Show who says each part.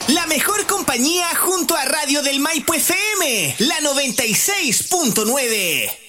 Speaker 1: La mejor compañía junto a Radio del Maipo FM, la 96.9.